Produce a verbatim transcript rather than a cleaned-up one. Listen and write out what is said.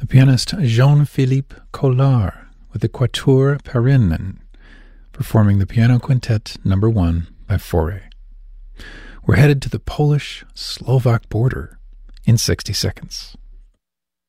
the pianist Jean-Philippe Collard with the Quatuor Perinen, performing the Piano Quintet number one by Fauré. We're headed to the Polish-Slovak border in sixty seconds.